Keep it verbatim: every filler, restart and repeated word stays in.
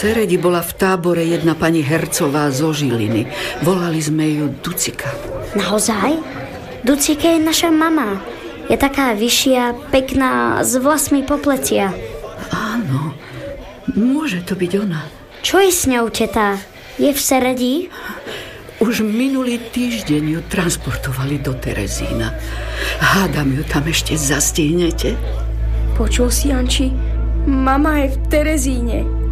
Seredi bola v tábore jedna pani Hercová zo Žiliny. Volali sme ju Ducika. Naozaj? Ducika je naša mama. Je taká vyššia, pekná, s vlasmi po plecia. Áno, môže to byť ona. Čo je s ňou, teta? Je v Seredi? Už minulý týždeň ju transportovali do Terezína. Hádam ju tam ešte zastihnete? Počul si, Janči? Mama je v Terezíne.